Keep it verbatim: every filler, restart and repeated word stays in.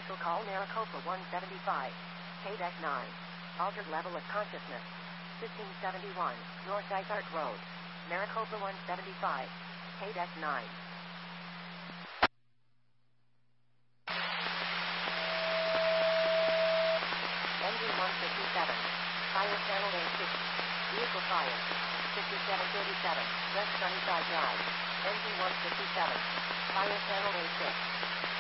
Special call Maricopa one seventy-five. K D E C nine. Altered level of consciousness. fifteen seventy-one, North Dysart Road. Maricopa one seventy-five. K D E C nine. Engine one fifty-seven. Fire channel A six. Vehicle fire. fifty-seven thirty-seven, West Sunnyside Drive. Engine one fifty-seven. Fire channel A six.